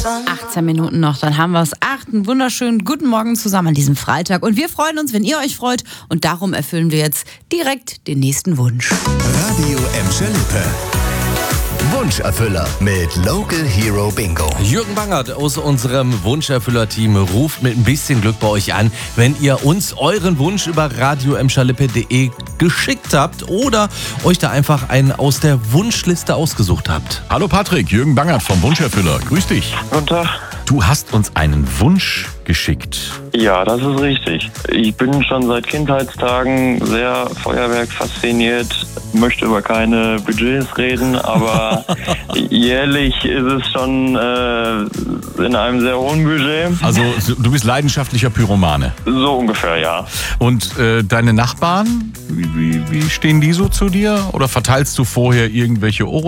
18 Minuten noch, dann haben wir es. Einen wunderschönen guten Morgen zusammen an diesem Freitag. Und wir freuen uns, wenn ihr euch freut. Und darum erfüllen wir jetzt direkt den nächsten Wunsch. Radio Emscher Lippe. Wunscherfüller mit Local Hero Bingo. Jürgen Bangert aus unserem Wunscherfüller-Team ruft mit ein bisschen Glück bei euch an, wenn ihr uns euren Wunsch über radioemscherlippe.de geschickt habt oder euch da einfach einen aus der Wunschliste ausgesucht habt. Hallo Patrick, Jürgen Bangert vom Wunscherfüller. Grüß dich. Guten Tag. Du hast uns einen Wunsch geschickt. Ja, das ist richtig. Ich bin schon seit Kindheitstagen sehr Feuerwerk fasziniert, möchte über keine Budgets reden, aber jährlich ist es schon in einem sehr hohen Budget. Also du bist leidenschaftlicher Pyromane. So ungefähr, ja. Und deine Nachbarn, wie stehen die so zu dir? Oder verteilst du vorher irgendwelche